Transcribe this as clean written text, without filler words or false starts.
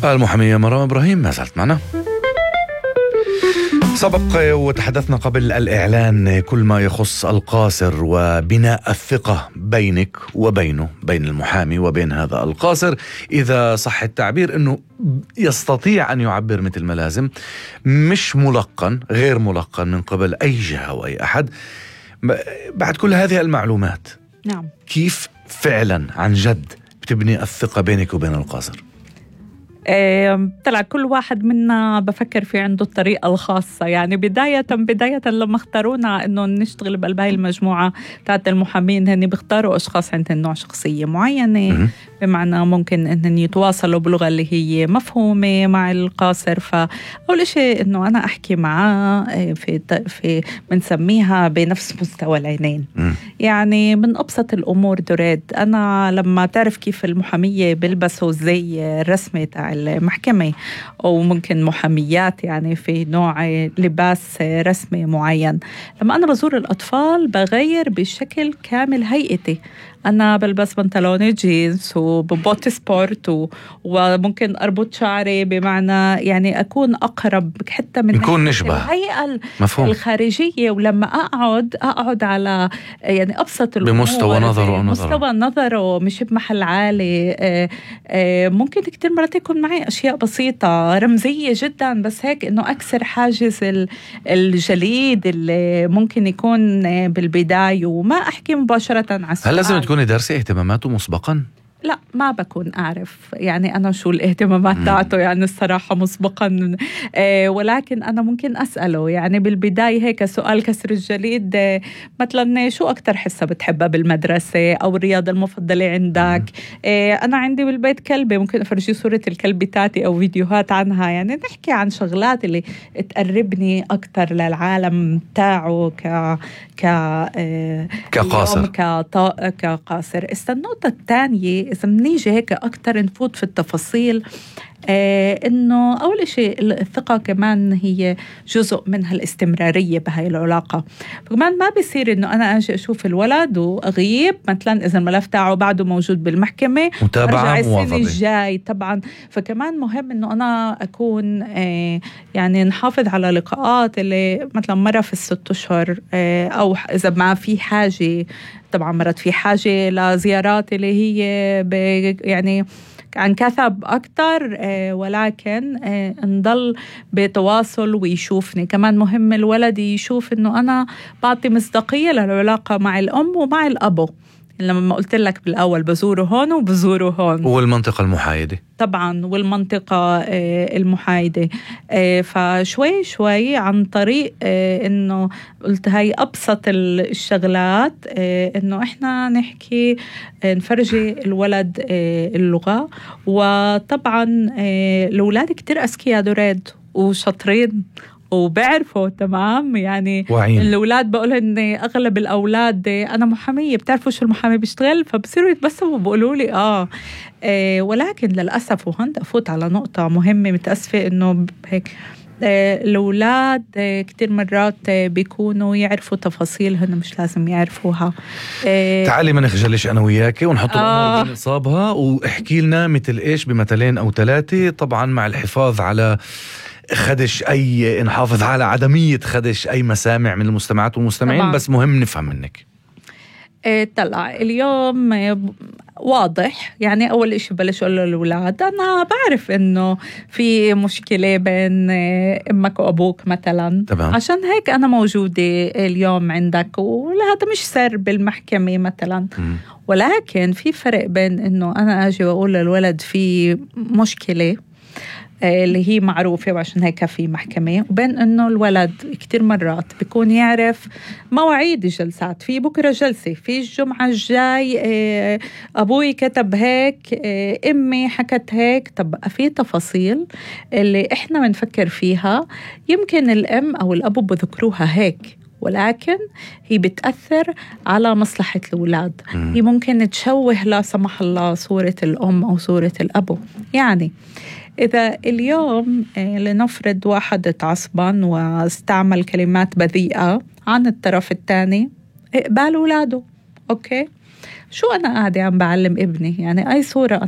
المحامية مرام إبراهيم ما زالت معنا. سبق وتحدثنا قبل الإعلان كل ما يخص القاصر وبناء الثقة بينك وبينه، بين المحامي وبين هذا القاصر، إذا صح التعبير أنه يستطيع أن يعبر مثل ما لازم، مش ملقن، غير ملقن من قبل أي جهة أو أي أحد. بعد كل هذه المعلومات، نعم، كيف فعلا عن جد بتبني الثقة بينك وبين القاصر؟ طلع كل واحد منا بفكر في عنده الطريقة الخاصة. يعني بداية لما اختارونا إنه نشتغل بهاي المجموعة بتاعت المحامين، هني بيختاروا أشخاص عندهم نوع شخصية معينة، بمعنى ممكن إنهم يتواصلوا بلغة اللي هي مفهومة مع القاصر. فأول شيء إنه أنا أحكي معاه في بنسميها بنفس مستوى العينين. يعني من أبسط الأمور دريد، أنا لما تعرف كيف المحامية بيلبسوا زي الرسمة تاع المحكمة، أو ممكن محاميات يعني في نوع لباس رسمي معين، لما أنا بزور الأطفال بغير بشكل كامل هيئتي. أنا بلبس بنطلون جينز وبوت سبورت وممكن أربط شعري، بمعنى يعني أكون أقرب حتى من نكون نشبه الهيئة الخارجية. ولما أقعد على يعني أبسط الأمور بمستوى نظره مش بمحل عالي. ممكن كتير مرات يكون معي أشياء بسيطة رمزية جدا، بس هيك إنه أكسر حاجز الجليد اللي ممكن يكون بالبداية، وما أحكي مباشرة على السؤال. هل لازم تكوني دارسة اهتماماته مسبقا؟ لا، ما بكون أعرف يعني أنا شو الاهتمامات تاعته يعني الصراحة مسبقا. ولكن أنا ممكن أسأله يعني بالبداية هيك سؤال كسر الجليد، مثلا شو أكتر حصة بتحبها بالمدرسة، أو الرياضة المفضلة عندك. أنا عندي بالبيت كلبة، ممكن أفرجي صورة الكلب تاعتي أو فيديوهات عنها. يعني نحكي عن شغلات اللي تقربني أكتر للعالم تاعه كقاصر. كقاصر. النقطة الثانية إذا منيجي هيك أكتر نفوت في التفاصيل، إنه أول شيء الثقة كمان هي جزء منها الاستمرارية بهاي العلاقة. فكمان ما بيصير إنه أنا أجي أشوف الولد وأغيب، مثلا إذا الملف تاعه بعده موجود بالمحكمة متابعة السنة الجاي طبعا. فكمان مهم إنه أنا أكون يعني نحافظ على لقاءات اللي مثلا مرة في 6 أشهر، أو إذا ما في حاجة. طبعا مرات في حاجة لزيارات اللي هي يعني عن كثب أكتر، ولكن نضل بتواصل ويشوفني. كمان مهم الولد يشوف إنه أنا بعطي مصداقية للعلاقة مع الأم ومع الأبو. لما قلت لك بالأول بزوره هون وبزوره هون، والمنطقة المحايدة طبعا، والمنطقة المحايدة. فشوي شوي عن طريق إنه قلت هاي أبسط الشغلات، إنه إحنا نحكي نفرجي الولد اللغة. وطبعا الأولاد كتير أذكياء دريد وشاطرين وبعرفوا تمام. يعني وعين. الأولاد بقول إن أغلب الأولاد، أنا محامية، بتعرفوا شو المحامي بيشتغل، فبصيروا يتبسموا وبقولوا لي ولكن للأسف، وهند أفوت على نقطة مهمة، متأسفة إنه هيك الأولاد كتير مرات بيكونوا يعرفوا تفاصيل هن مش لازم يعرفوها. تعالي ما نخجلش أنا وياكي ونحط الأمور بنصابها، واحكي لنا مثل إيش بمثلين أو 3، طبعا مع الحفاظ على نحافظ على عدمية خدش أي مسامع من المستمعات والمستمعين طبعا. بس مهم نفهم منك. طلع اليوم واضح. يعني أول إشي بلش أقول للأولاد أنا بعرف إنه في مشكلة بين أمك وأبوك مثلا، طبعا. عشان هيك أنا موجودة اليوم عندك، وهذا مش سر بالمحكمة مثلا. ولكن في فرق بين إنه أنا أجي وأقول للولد في مشكلة اللي هي معروفة وعشان هيك في محكمة، وبين إنه الولد كتير مرات بيكون يعرف مواعيد الجلسات، في بكرة جلسة، في الجمعة الجاي أبوي كتب هيك، أمي حكت هيك. طب في تفاصيل اللي إحنا بنفكر فيها يمكن الأم أو الأبو بذكروها هيك، ولكن هي بتأثر على مصلحة الأولاد. هي ممكن تشوه لا سمح الله صورة الأم أو صورة الأبو. يعني إذا اليوم لنفرض واحد اتعصبان واستعمل كلمات بذيئة عن الطرف الثاني، اقبال أولاده. أوكي، شو أنا قاعدة عم بعلم ابني؟ يعني أي صورة